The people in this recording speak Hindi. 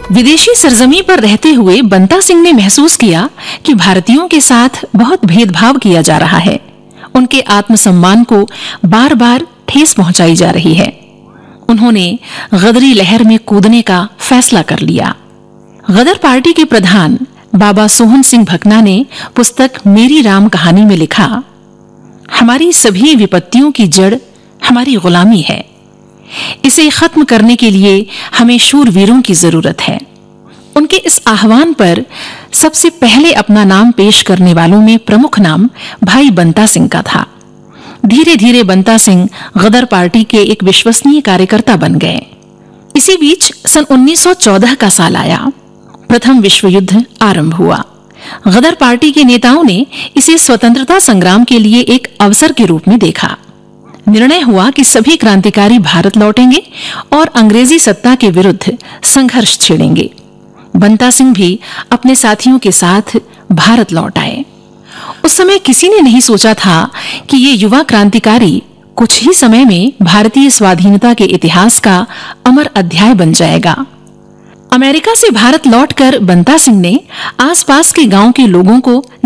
विदेशी सरजमी पर रहते हुए बंता सिंह ने महसूस किया कि भारतीयों के साथ बहुत भेदभाव किया जा रहा है। उनके आत्मसम्मान को बार-बार ठेस पहुंचाई जा रही है। उन्होंने गदरी लहर में कूदने का फैसला कर लिया। गदर पार्टी के प्रधान बाबा सोहन सिंह भकना ने पुस्तक मेरी राम कहानी में लिखा, हमारी सभी विपत्तियों की जड़ हमारी गुलामी है। इसे खत्म करने के लिए हमें शूरवीरों की जरूरत है। उनके इस आह्वान पर सबसे पहले अपना नाम पेश करने वालों में प्रमुख नाम भाई बंता सिंह का था। धीरे धीरे बंता सिंह गदर पार्टी के एक विश्वसनीय कार्यकर्ता बन गए। इसी बीच सन 1914 का साल आया। प्रथम विश्व युद्ध आरंभ हुआ। गदर पार्टी के नेताओं ने इसे स्वतंत्रता संग्राम के लिए एक अवसर के रूप में देखा। निर्णय हुआ कि सभी क्रांतिकारी भारत लौटेंगे और अंग्रेजी सत्ता के विरुद्ध संघर्ष छेड़ेंगे। बंता सिंह भी अपने साथियों के साथ भारत लौट आए। उस समय किसी ने नहीं सोचा था कि ये युवा क्रांतिकारी कुछ ही समय में भारतीय स्वाधीनता के इतिहास का अमर अध्याय बन जाएगा। अमेरिका से भारत लौटकर बंता सिंह ने आसपास के गांव के लोगों को